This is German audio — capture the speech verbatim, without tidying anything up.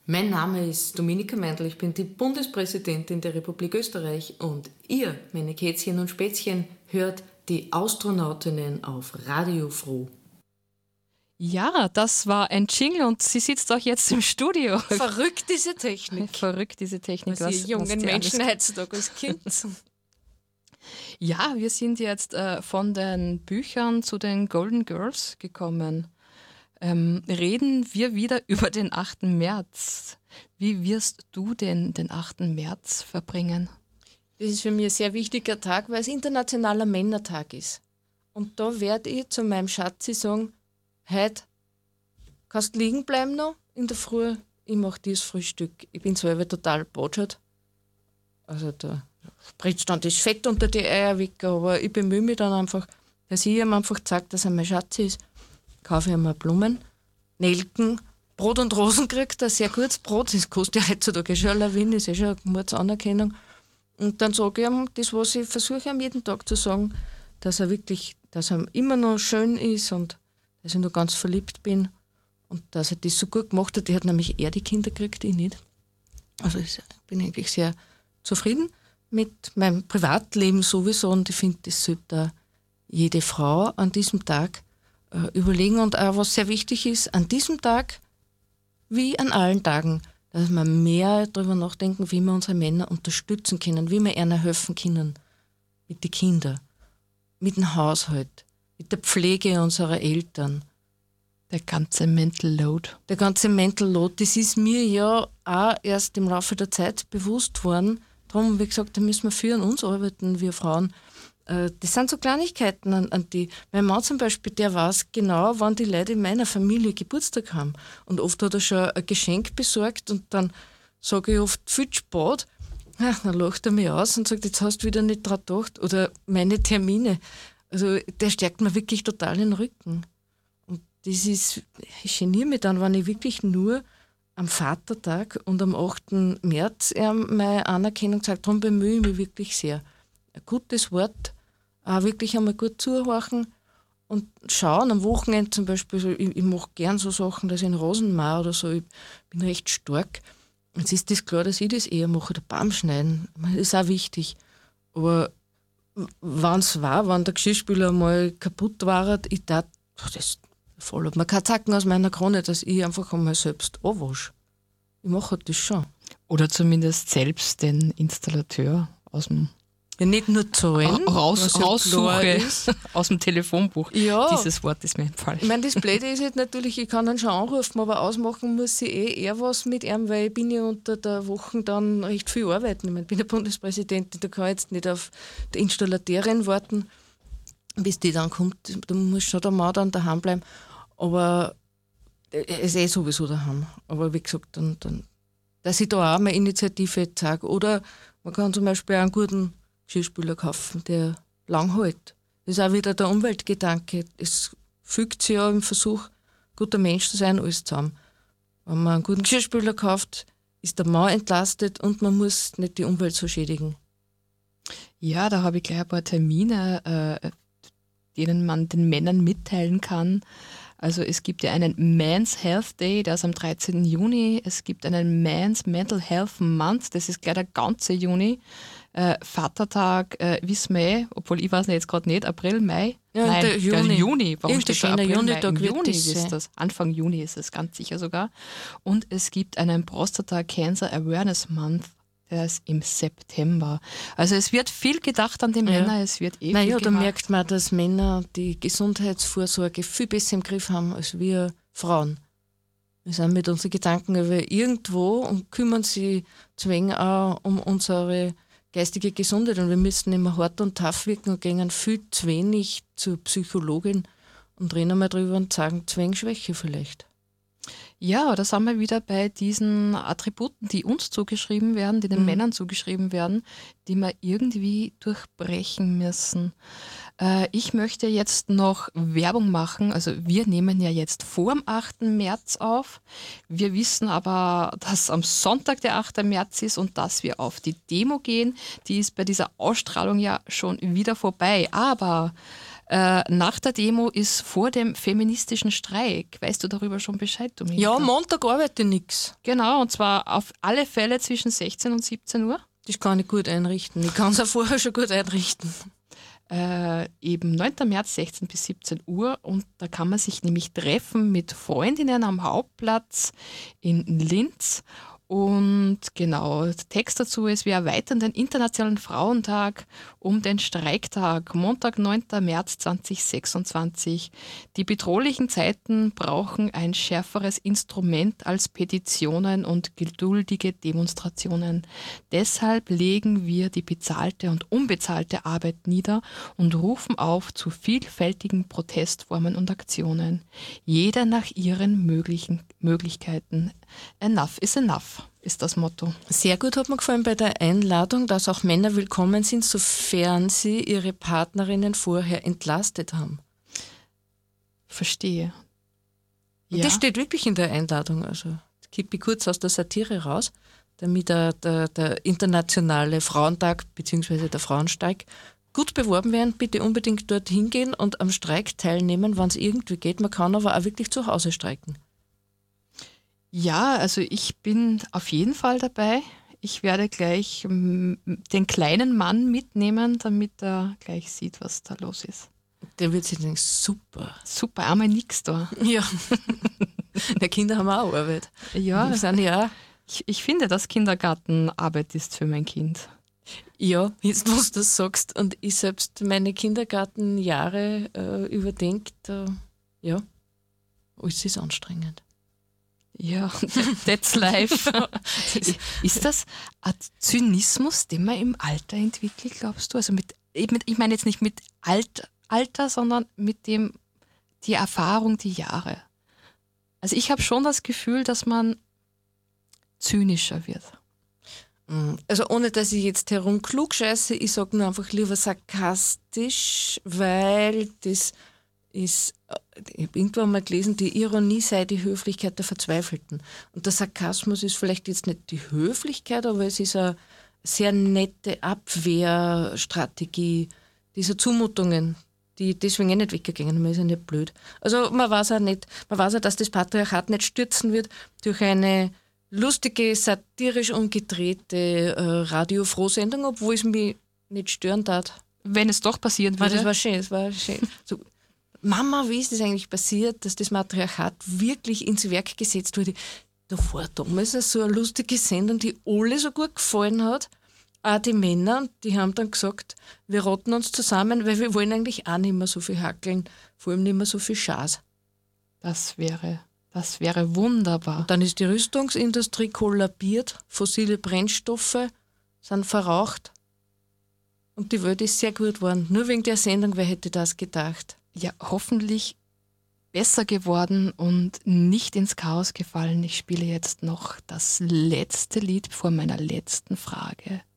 Mein Name ist Dominika Meindl, ich bin die Bundespräsidentin der Republik Österreich und ihr, meine Kätzchen und Spätzchen, hört die Astronautinnen auf Radio Froh. Ja, das war ein Jingle und sie sitzt auch jetzt im Studio. Verrückt diese Technik. Verrückt diese Technik. Was, was die jungen was die Menschen heutzutage als Kind. Ja, wir sind jetzt äh, von den Büchern zu den Golden Girls gekommen. Ähm, reden wir wieder über den achten März. Wie wirst du denn den achten März verbringen? Das ist für mich ein sehr wichtiger Tag, weil es internationaler Männertag ist. Und da werde ich zu meinem Schatzi sagen, heute kannst du liegen bleiben noch in der Früh, ich mache dir das Frühstück. Ich bin selber total botschert. Also da spritzt dann das Fett unter die Eier weg, aber ich bemühe mich dann einfach, dass ich ihm einfach zeige, dass er mein Schatzi ist. Kaufe ich ihm Blumen, Nelken, Brot und Rosen kriegt er, sehr gutes Brot, das kostet ja heutzutage schon eine Lawine, ist ja schon eine Mordsanerkennung. Und dann sage ich ihm das, was ich versuche ihm jeden Tag zu sagen, dass er wirklich, dass er immer noch schön ist und dass ich noch ganz verliebt bin und dass er das so gut gemacht hat. Die hat nämlich eher die Kinder gekriegt, ich nicht. Also ich bin eigentlich sehr zufrieden mit meinem Privatleben sowieso und ich finde, das sollte jede Frau an diesem Tag äh, überlegen und auch was sehr wichtig ist, an diesem Tag wie an allen Tagen, dass wir mehr darüber nachdenken, wie wir unsere Männer unterstützen können, wie wir ihnen helfen können mit den Kindern, mit dem Haushalt, mit der Pflege unserer Eltern. Der ganze Mental Load. Der ganze Mental Load, das ist mir ja auch erst im Laufe der Zeit bewusst worden. Darum, wie gesagt, da müssen wir für an uns arbeiten, wir Frauen. Das sind so Kleinigkeiten, an, an die. Mein Mann zum Beispiel, der weiß genau, wann die Leute in meiner Familie Geburtstag haben. Und oft hat er schon ein Geschenk besorgt und dann sage ich oft viel spät. Ja, dann lacht er mich aus und sagt, jetzt hast du wieder nicht dran gedacht. Oder meine Termine. Also der stärkt mir wirklich total den Rücken. Und das ist, ich geniere mich dann, wenn ich wirklich nur am Vatertag und am achten März meine Anerkennung zeige. Darum bemühe ich mich wirklich sehr. Ein gutes Wort, auch wirklich einmal gut zuhorchen und schauen. Am Wochenende zum Beispiel, so, ich, ich mache gern so Sachen, dass ich einen Rasen mache oder so, ich bin recht stark. Jetzt ist das klar, dass ich das eher mache, der Baum schneiden, das ist auch wichtig. Aber wenn es war, wenn der Geschirrspüler mal kaputt war, ich dachte, das voll ab. Man kann zacken aus meiner Krone, dass ich einfach einmal selbst anwasche. Ich mache das schon. Oder zumindest selbst den Installateur aus dem Ja, nicht nur zahlen, Raus, ja raussuche aus dem Telefonbuch. Ja. Dieses Wort ist mir entfallen. Ich meine, das Blöde ist halt natürlich, ich kann ihn schon anrufen, aber ausmachen muss ich eh eher was mit ihm, weil ich bin ja unter der Woche dann recht viel arbeiten. Ich meine, ich bin ja Bundespräsidentin, da kann ich jetzt nicht auf die Installateurin warten, bis die dann kommt. Da muss schon der Mann dann daheim bleiben. Aber er ist eh sowieso daheim. Aber wie gesagt, dann, dann, dass ich da auch meine Initiative zeige. Oder man kann zum Beispiel auch einen guten Geschirrspüler kaufen, der lang hält. Das ist auch wieder der Umweltgedanke. Es fügt sich ja im Versuch, guter Mensch zu sein, alles zusammen. Wenn man einen guten Geschirrspüler kauft, ist der Mann entlastet und man muss nicht die Umwelt so schädigen. Ja, da habe ich gleich ein paar Termine, äh, denen man den Männern mitteilen kann. Also es gibt ja einen Men's Health Day, der ist am dreizehnten Juni. Es gibt einen Men's Mental Health Month, das ist gleich der ganze Juni. Äh, Vatertag äh, wissen wir eh, obwohl ich weiß nicht, jetzt gerade nicht, April, Mai? Ja, Nein, der Juni. Der Juni. Warum steht da April, Juni, Mai? Im Juni das ist das. Anfang Juni ist es ganz sicher sogar. Und es gibt einen Prostata Cancer Awareness Month, der ist im September. Also es wird viel gedacht an die Männer, ja. Es wird eh naja, viel da gemacht. merkt man, dass Männer die Gesundheitsvorsorge viel besser im Griff haben als wir Frauen. Wir sind mit unseren Gedanken über irgendwo und kümmern sich zu wenig auch um unsere geistige Gesundheit. Und wir müssen immer hart und tough wirken und gehen viel zu wenig zur Psychologin und reden mal drüber und sagen, zu wenig Schwäche vielleicht. Ja, da sind wir wieder bei diesen Attributen, die uns zugeschrieben werden, die den mhm. Männern zugeschrieben werden, die wir irgendwie durchbrechen müssen. Äh, ich möchte jetzt noch Werbung machen. Also wir nehmen ja jetzt vor dem achten März auf. Wir wissen aber, dass am Sonntag der achte März ist und dass wir auf die Demo gehen. Die ist bei dieser Ausstrahlung ja schon wieder vorbei. Aber Äh, nach der Demo ist vor dem feministischen Streik. Weißt du darüber schon Bescheid, Dominika? Ja, Montag arbeite ich nichts. Genau, und zwar auf alle Fälle zwischen sechzehn und siebzehn Uhr. Das kann ich gut einrichten. Ich kann es auch vorher schon gut einrichten. Äh, eben neunten März, sechzehn bis siebzehn Uhr. Und da kann man sich nämlich treffen mit Freundinnen am Hauptplatz in Linz. Und genau, der Text dazu ist, wir erweitern den Internationalen Frauentag um den Streiktag, Montag, neunten März zweitausendsechsundzwanzig. Die bedrohlichen Zeiten brauchen ein schärferes Instrument als Petitionen und geduldige Demonstrationen. Deshalb legen wir die bezahlte und unbezahlte Arbeit nieder und rufen auf zu vielfältigen Protestformen und Aktionen. Jeder nach ihren möglichen Möglichkeiten. Enough is enough, ist das Motto. Sehr gut hat mir gefallen bei der Einladung, dass auch Männer willkommen sind, sofern sie ihre Partnerinnen vorher entlastet haben. Verstehe. Und Ja. das steht wirklich in der Einladung. Also kippe ich kurz aus der Satire raus, damit der, der, der internationale Frauentag bzw. der Frauenstreik gut beworben werden. Bitte unbedingt dorthin gehen und am Streik teilnehmen, wenn es irgendwie geht. Man kann aber auch wirklich zu Hause streiken. Ja, also ich bin auf jeden Fall dabei. Ich werde gleich mm, den kleinen Mann mitnehmen, damit er gleich sieht, was da los ist. Der wird sich denken, super. Super, einmal nix da. Ja. Die Kinder haben auch Arbeit. Ja, Die sind ja, ich, ich finde, dass Kindergartenarbeit ist für mein Kind. ja, jetzt wo du das sagst und ich selbst meine Kindergartenjahre äh, überdenke, da, ja, alles ist anstrengend. Ja, that's life. Ist das ein Zynismus, den man im Alter entwickelt, glaubst du? Also mit, mit ich meine jetzt nicht mit Alt, Alter, sondern mit dem, die Erfahrung, die Jahre. Also ich habe schon das Gefühl, dass man zynischer wird. Also ohne, dass ich jetzt herumklugscheiße, ich sage nur einfach lieber sarkastisch, weil das ist, ich habe irgendwann mal gelesen, die Ironie sei die Höflichkeit der Verzweifelten. Und der Sarkasmus ist vielleicht jetzt nicht die Höflichkeit, aber es ist eine sehr nette Abwehrstrategie dieser Zumutungen, die deswegen eh nicht weggegangen, man ist ja nicht blöd. Also man weiß auch nicht, man weiß auch, dass das Patriarchat nicht stürzen wird durch eine lustige, satirisch umgedrehte äh, Radio-Froh-Sendung, obwohl es mich nicht stören tat. Wenn es doch passieren Weil würde. das war schön, das war schön. So, Mama, wie ist das eigentlich passiert, dass das Matriarchat wirklich ins Werk gesetzt wurde? Da war damals so eine lustige Sendung, die alle so gut gefallen hat. Auch die Männer, die haben dann gesagt, wir rotten uns zusammen, weil wir wollen eigentlich auch nicht mehr so viel hackeln, vor allem nicht mehr so viel Schaß. Das wäre, das wäre wunderbar. Dann ist die Rüstungsindustrie kollabiert, fossile Brennstoffe sind verraucht und die Welt ist sehr gut geworden. Nur wegen der Sendung, wer hätte das gedacht? Ja, hoffentlich besser geworden und nicht ins Chaos gefallen. Ich spiele jetzt noch das letzte Lied vor meiner letzten Frage.